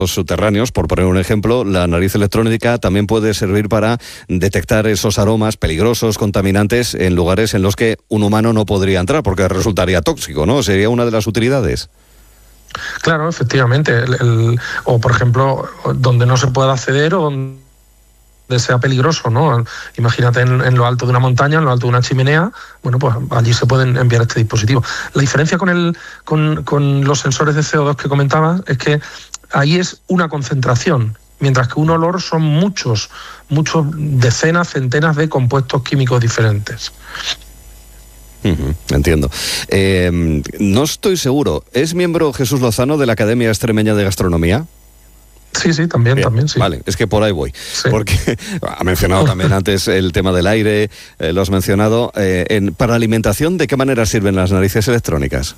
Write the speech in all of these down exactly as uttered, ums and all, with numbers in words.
subterráneos, por poner un ejemplo, la nariz electrónica también puede servir para detectar esos aromas peligrosos, contaminantes, en lugares en los que un humano no podría entrar, porque resultaría tóxico, ¿no? Sería una de las utilidades. Claro, efectivamente. El, el, o, por ejemplo, donde no se pueda acceder o donde sea peligroso, ¿no? Imagínate en, en lo alto de una montaña, en lo alto de una chimenea, bueno, pues allí se pueden enviar este dispositivo. La diferencia con, el, con, con los sensores de C O dos que comentabas es que ahí es una concentración, mientras que un olor son muchos, muchos decenas, centenas de compuestos químicos diferentes. Uh-huh, entiendo. Eh, no estoy seguro. ¿Es miembro Jesús Lozano de la Academia Extremeña de Gastronomía? Sí, sí, también, Bien, también, sí. Vale, es que por ahí voy. Sí. Porque ha mencionado también antes el tema del aire, eh, lo has mencionado. Eh, en, para alimentación, ¿de qué manera sirven las narices electrónicas?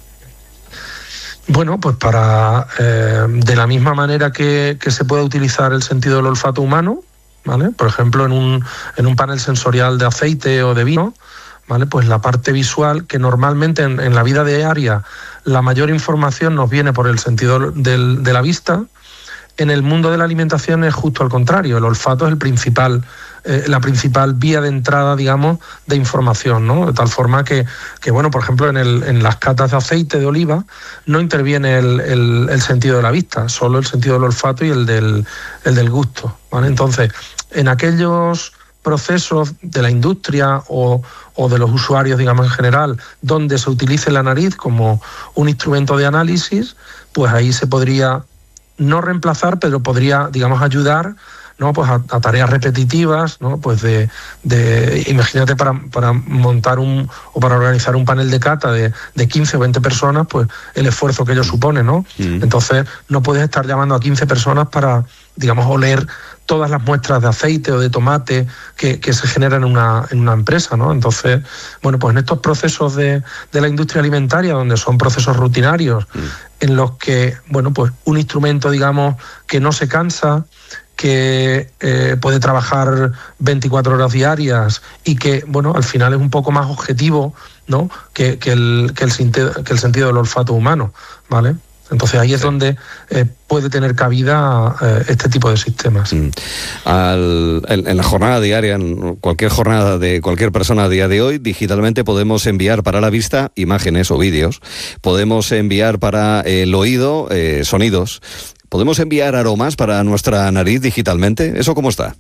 Bueno, pues para eh, de la misma manera que, que se puede utilizar el sentido del olfato humano, ¿vale? Por ejemplo, en un, en un panel sensorial de aceite o de vino, ¿vale? Pues la parte visual, que normalmente en, en la vida diaria la mayor información nos viene por el sentido del, de la vista, en el mundo de la alimentación es justo al contrario. El olfato es el principal, eh, la principal vía de entrada, digamos, de información, ¿no? De tal forma que, que bueno, por ejemplo, en, el, en las catas de aceite de oliva no interviene el, el, el sentido de la vista, solo el sentido del olfato y el del, el del gusto, ¿vale? Entonces, en aquellos procesos de la industria o, o de los usuarios, digamos, en general, donde se utilice la nariz como un instrumento de análisis, pues ahí se podría no reemplazar, pero podría, digamos, ayudar, ¿no? Pues a, a tareas repetitivas, ¿no? Pues de, de imagínate para, para montar un o para organizar un panel de cata de, de quince o veinte personas, pues el esfuerzo que ello supone, ¿no? Mm. Entonces no puedes estar llamando a quince personas para, digamos, oler todas las muestras de aceite o de tomate que, que se generan en una, en una empresa, ¿no? Entonces, bueno, pues en estos procesos de, de la industria alimentaria, donde son procesos rutinarios, mm. en los que, bueno, pues un instrumento, digamos, que no se cansa, que eh, puede trabajar veinticuatro horas diarias y que, bueno, al final es un poco más objetivo, ¿no? que, que, el, que, el, sentido, que el sentido del olfato humano, ¿vale? Entonces ahí es sí. donde eh, puede tener cabida eh, este tipo de sistemas. Mm. Al, en, en la jornada diaria, en cualquier jornada de cualquier persona a día de hoy, digitalmente podemos enviar para la vista imágenes o vídeos, podemos enviar para el oído eh, sonidos, podemos enviar aromas para nuestra nariz digitalmente. ¿Eso cómo está?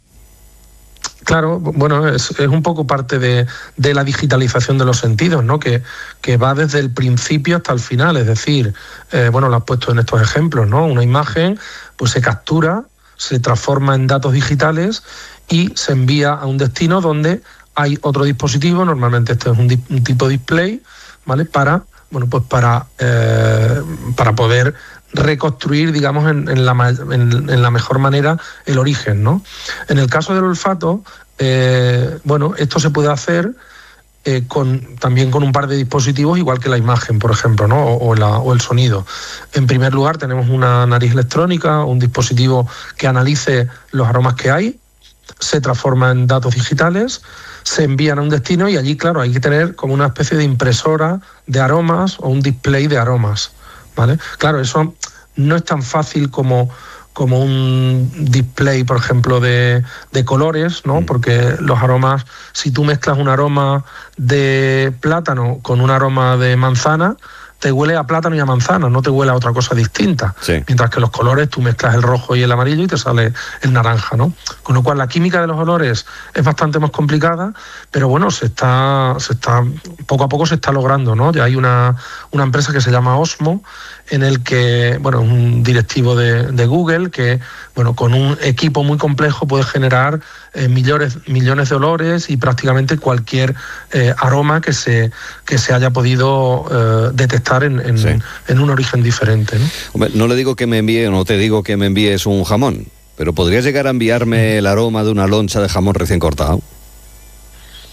Claro, bueno, es, es un poco parte de, de la digitalización de los sentidos, ¿no? Que, que va desde el principio hasta el final, es decir, eh, bueno, lo has puesto en estos ejemplos, ¿no? Una imagen, pues se captura, se transforma en datos digitales y se envía a un destino donde hay otro dispositivo, normalmente este es un, di- un tipo display, ¿vale? Para, bueno, pues para, eh, para poder reconstruir, digamos, en, en, la, en, en la mejor manera el origen, ¿no? En el caso del olfato, eh, bueno, esto se puede hacer eh, con, también con un par de dispositivos, igual que la imagen, por ejemplo, ¿no? O, o, la, o el sonido. En primer lugar, tenemos una nariz electrónica, un dispositivo que analice los aromas que hay, se transforma en datos digitales, se envían a un destino y allí, claro, hay que tener como una especie de impresora de aromas o un display de aromas, ¿vale? Claro, eso no es tan fácil como, como un display, por ejemplo, de, de colores, ¿no? Porque los aromas, si tú mezclas un aroma de plátano con un aroma de manzana, te huele a plátano y a manzana, no te huele a otra cosa distinta. Sí. Mientras que los colores, tú mezclas el rojo y el amarillo y te sale el naranja, ¿no? Con lo cual la química de los olores es bastante más complicada, pero bueno, se está, se está, poco a poco se está logrando, ¿no? Ya hay una, una empresa que se llama Osmo, en el que, bueno, es un directivo de, de Google que, bueno, con un equipo muy complejo puede generar eh, millones, millones de olores y prácticamente cualquier eh, aroma que se, que se haya podido eh, detectar en, en, sí. en un origen diferente, ¿no? Hombre, no le digo que me envíe, no te digo que me envíes un jamón, pero ¿podrías llegar a enviarme el aroma de una loncha de jamón recién cortado?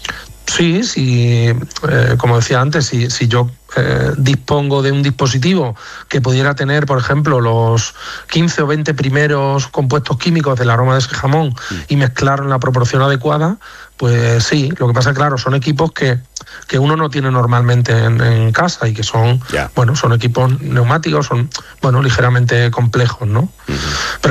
Sí, sí, eh, como decía antes, si, si yo eh, dispongo de un dispositivo que pudiera tener, por ejemplo, los quince o veinte primeros compuestos químicos del aroma de ese jamón y mezclarlo en la proporción adecuada, pues sí. Lo que pasa es, claro, son equipos que, que uno no tiene normalmente en, en casa y que son, yeah. bueno, son equipos neumáticos, son, bueno, ligeramente complejos, ¿no? Uh-huh. Pero